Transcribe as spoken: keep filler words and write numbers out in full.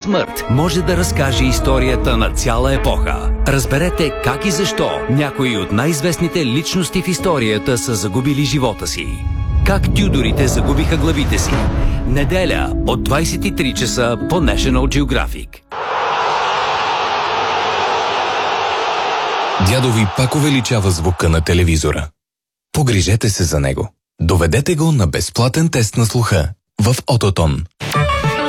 смърт може да разкаже историята на цяла епоха. Разберете как и защо някои от най-известните личности в историята са загубили живота си. Как Тюдорите загубиха главите си. Неделя от двайсет и три часа по National Geographic. Дядо ви пак увеличава звука на телевизора. Погрижете се за него. Доведете го на безплатен тест на слуха в Ототон.